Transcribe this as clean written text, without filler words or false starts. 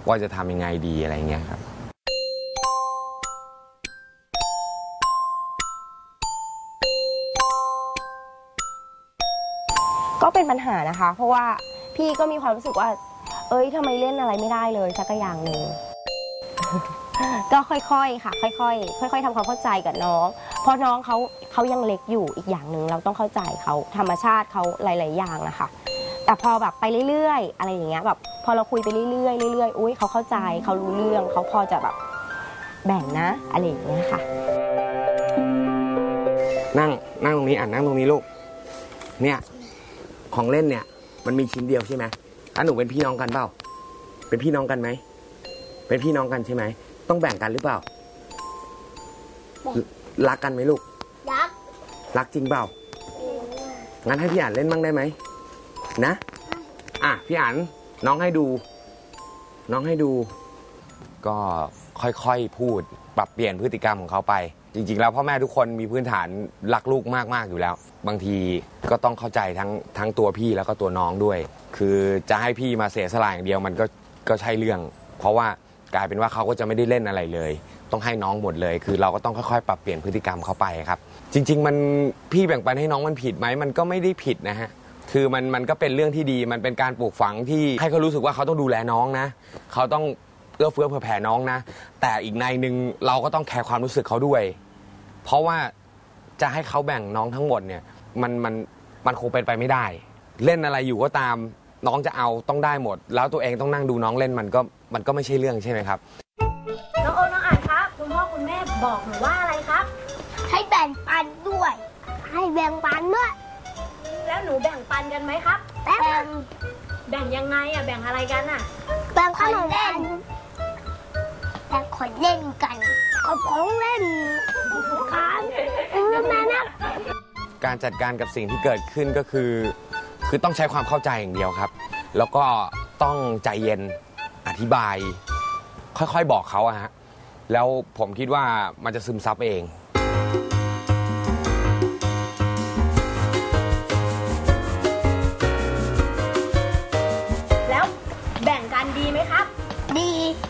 ว่าจะทำยังไงดีอะไรเงี้ยครับก็เป็นปัญหานะคะเพราะว่าพี่ก็มีความรู้สึกว่าทำไมเล่นอะไรไม่ได้เลยสักอย่างหนึ่ง ก็ค่อยๆค่ะค่อยๆทำความเข้าใจกับน้องเพราะน้องเขายังเล็กอยู่อีกอย่างหนึ่งเราต้องเข้าใจเขาธรรมชาติเขาหลายๆอย่างนะคะแต่พอแบบไปเรื่อยๆอะไรอย่างเงี้ยแบบพอเราคุยไปเรื่อยๆเรื่อยๆอุ้ยเขาเข้าใจเขารู้เรื่องเขาพอจะแบบแบ่งนะอะไรอย่างเงี้ยค่ะนั่งตรงนี้นั่งตรงนี้ลูกเนี่ยของเล่นเนี่ยมันมีชิ้นเดียวใช่ไหมถ้าหนูเป็นพี่น้องกันเปล่าเป็นพี่น้องกันไหมเป็นพี่น้องกันใช่ไหมต้องแบ่งกันหรือเปล่ารักกันไหมลูกรักจริงเปล่างั้นให้พี่อ่านเล่นบ้างได้ไหมนะพี่อ่านน้องให้ดูก็ค่อยๆพูดปรับเปลี่ยนพฤติกรรมของเขาไปจริงๆแล้วพ่อแม่ทุกคนมีพื้นฐานรักลูกมากๆอยู่แล้วบางทีก็ต้องเข้าใจทั้งตัวพี่แล้วก็ตัวน้องด้วยคือจะให้พี่มาเสียสละอย่างเดียวมันก็ใช่เรื่องเพราะว่ากลายเป็นว่าเขาก็จะไม่ได้เล่นอะไรเลยต้องให้น้องหมดเลยคือเราก็ต้องค่อยๆปรับเปลี่ยนพฤติกรรมเขาไปครับจริงๆมันพี่แบ่งปันให้น้องมันผิดไหมมันก็ไม่ได้ผิดนะฮะคือมันก็เป็นเรื่องที่ดีมันเป็นการปลูกฝังที่ให้เขารู้สึกว่าเขาต้องดูแลน้องนะเขาต้องเอื้อเฟื้อเผื่อแผ่น้องนะแต่อีกในหนึ่งเราก็ต้องแคร์ความรู้สึกเขาด้วยเพราะว่าจะให้เขาแบ่งน้องทั้งหมดเนี่ยมันคงเป็นไปไม่ได้เล่นอะไรอยู่ก็ตามน้องจะเอาต้องได้หมดแล้วตัวเองต้องนั่งดูน้องเล่นมันก็ไม่ใช่เรื่องใช่ไหมครับน้องโอน้องอ่านครับคุณพ่อคุณแม่บอกหนูว่าอะไรครับให้แบ่งปันด้วยให้แบ่งปันด้วยแล้วหนูแบ่งปันกันไหมครับแบ่งยังไงแบ่งอะไรกันแบ่งขนมเล่นแบ่งของเล่นกันของเล่นกันนะการจัดการกับสิ่งที่เกิดขึ้นก็คือต้องใช้ความเข้าใจอย่างเดียวครับแล้วก็ต้องใจเย็นอธิบายค่อยๆบอกเขาแล้วผมคิดว่ามันจะซึมซับเองแล้วแบ่งกันดีไหมครับดี